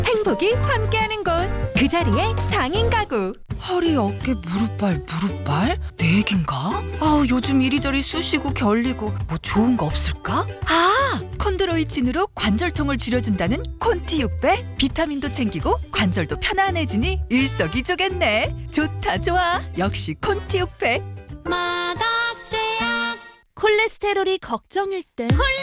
행복이 함께하는 곳, 그 자리에 장인 가구. 허리, 어깨, 무릎발? 내 얘긴가? 아우, 요즘 이리저리 쑤시고 결리고 뭐 좋은 거 없을까? 콘드로이친으로 관절통을 줄여준다는 콘티 6배. 비타민도 챙기고 관절도 편안해지니 일석이조겠네. 좋아. 역시 콘티 6배. 콜레스테롤이 걱정일 땐